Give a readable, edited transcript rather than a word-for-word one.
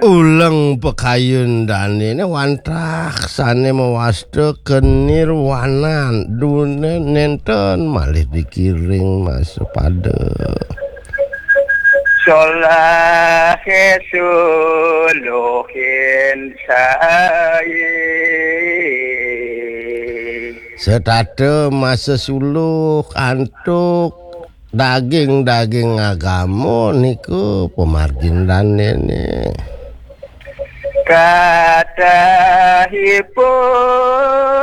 uleng pekayun dane wantrak sane mewastekeun nirwanan dune nenten malih dikiring Mas Pade. Solahe suluhin saye Setate masa suluk antuk daging-daging agama niku pemargindane nih. Katahipun